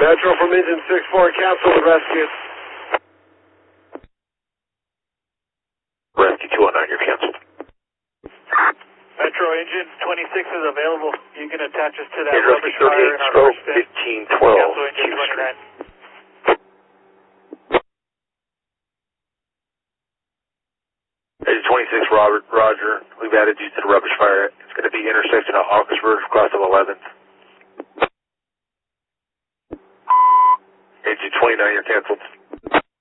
Metro from engine 6-4, cancel the rescue. Rescue 219, you're canceled. Metro engine 26 is available. You can attach us to that Here's rubbish fire in our Rescue 38, first stroke 1512. Cancel engine 29. Engine 26, Robert, Roger. We've added you to the rubbish fire